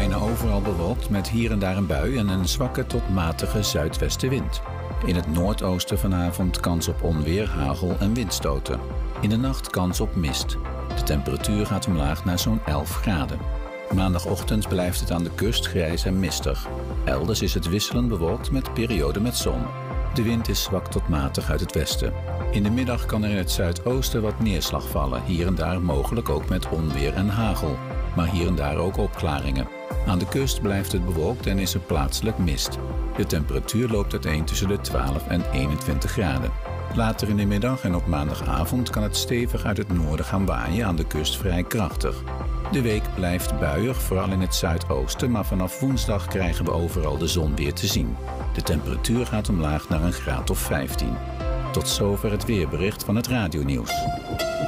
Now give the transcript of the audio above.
bijna overal bewolkt met hier en daar een bui en een zwakke tot matige zuidwestenwind. In het noordoosten vanavond kans op onweer, hagel en windstoten. In de nacht kans op mist. De temperatuur gaat omlaag naar zo'n 11 graden. Maandagochtend blijft het aan de kust grijs en mistig. Elders is het wisselend bewolkt met perioden met zon. De wind is zwak tot matig uit het westen. In de middag kan er in het zuidoosten wat neerslag vallen. Hier en daar mogelijk ook met onweer en hagel. Maar hier en daar ook opklaringen. Aan de kust blijft het bewolkt en is er plaatselijk mist. De temperatuur loopt uiteen tussen de 12 en 21 graden. Later in de middag en op maandagavond kan het stevig uit het noorden gaan waaien, aan de kust vrij krachtig. De week blijft buiig, vooral in het zuidoosten, maar vanaf woensdag krijgen we overal de zon weer te zien. De temperatuur gaat omlaag naar een graad of 15. Tot zover het weerbericht van het radionieuws.